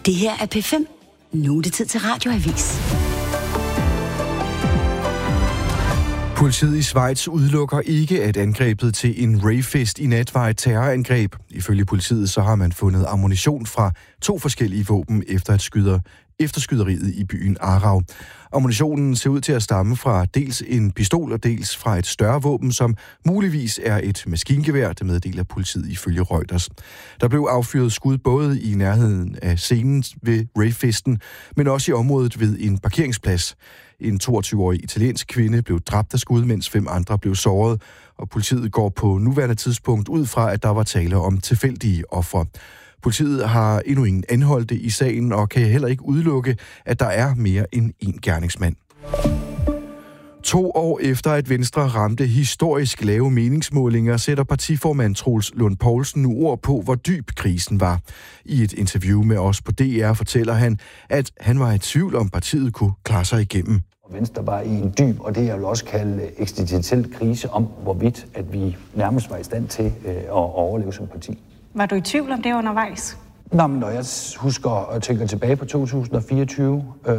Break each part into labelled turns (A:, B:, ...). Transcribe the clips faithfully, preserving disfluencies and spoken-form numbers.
A: Det her er P fem. Nu er det tid til radioavis.
B: Politiet i Schweiz udelukker ikke, at angrebet til en ravefest i nat var et terrorangreb. Ifølge politiet så har man fundet ammunition fra to forskellige våben efter at skyder efter skyderiet i byen Aarau. Ammunitionen ser ud til at stamme fra dels en pistol og dels fra et større våben, som muligvis er et maskingevær, det meddeler politiet ifølge Reuters. Der blev affyret skud både i nærheden af scenen ved ravefesten, men også i området ved en parkeringsplads. En toogtyve-årig italiensk kvinde blev dræbt af skud, mens fem andre blev såret, og politiet går på nuværende tidspunkt ud fra, at der var tale om tilfældige ofre. Politiet har endnu ingen anholdte i sagen, og kan heller ikke udelukke, at der er mere end én gerningsmand. To år efter, at Venstre ramte historisk lave meningsmålinger, sætter partiformand Troels Lund Poulsen nu ord på, hvor dyb krisen var. I et interview med os på D R fortæller han, at han var i tvivl om, partiet kunne klare sig igennem.
C: Venstre var i en dyb, og det jeg vil også kalde eksistentiel krise om, hvorvidt at vi nærmest var i stand til at overleve som parti.
D: Var du i tvivl om det undervejs?
C: Nå, men når jeg husker og tænker tilbage på to tusind og fireogtyve, øh,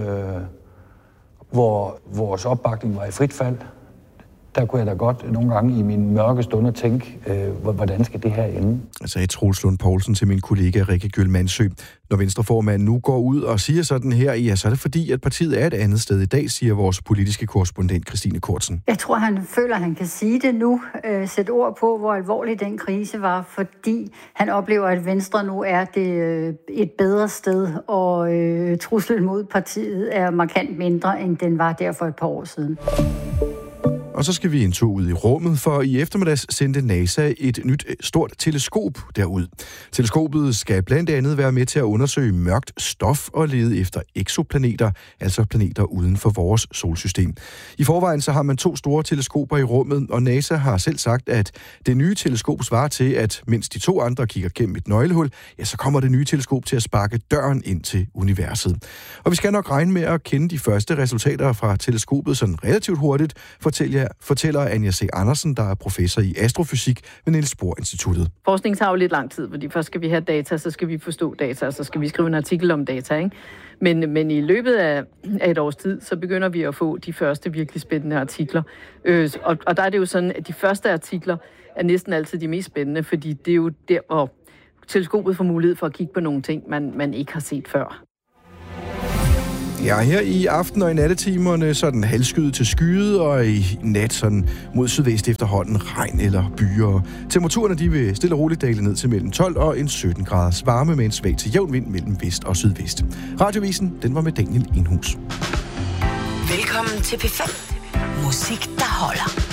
C: hvor vores opbakning var i frit fald, der kunne jeg da godt nogle gange i mine mørke stunder tænke, øh, hvordan skal det her ende?
B: Altså et Troels Lund Poulsen til min kollega Rikke Gyll Mandsø. Når Venstreformanden nu går ud og siger sådan her, ja, så er det fordi, at partiet er et andet sted i dag, siger vores politiske korrespondent Christine Kortsen.
E: Jeg tror, han føler, at han kan sige det nu, øh, sætte ord på, hvor alvorlig den krise var, fordi han oplever, at Venstre nu er det øh, et bedre sted, og øh, truslen mod partiet er markant mindre, end den var der for et par år siden.
B: Og så skal vi en tur ud i rummet, for i eftermiddags sendte NASA et nyt stort teleskop derud. Teleskopet skal blandt andet være med til at undersøge mørkt stof og lede efter eksoplaneter, altså planeter uden for vores solsystem. I forvejen så har man to store teleskoper i rummet, og NASA har selv sagt, at det nye teleskop svarer til, at mens de to andre kigger gennem et nøglehul, ja, så kommer det nye teleskop til at sparke døren ind til universet. Og vi skal nok regne med at kende de første resultater fra teleskopet sådan relativt hurtigt, fortæller fortæller Anja C. Andersen, der er professor i astrofysik ved Niels Bohr Instituttet.
F: Forskning tager jo lidt lang tid, fordi først skal vi have data, så skal vi forstå data, og så skal vi skrive en artikel om data, ikke? Men, men i løbet af, af et års tid, så begynder vi at få de første virkelig spændende artikler. Øh, og, og der er det jo sådan, at de første artikler er næsten altid de mest spændende, fordi det er jo der, hvor teleskopet får mulighed for at kigge på nogle ting, man, man ikke har set før.
B: Ja, her i aften og i nattetimerne sådan halvskyet til skyet, og i nat sådan mod sydvest efterhånden regn eller byer. Temperaturerne de vil stille og roligt dale ned til mellem tolv og en sytten graders varme med en svag til jævn vind mellem vest og sydvest. Radiovisen, den var med Daniel Enhus.
A: Velkommen til P fem. Musik, der holder.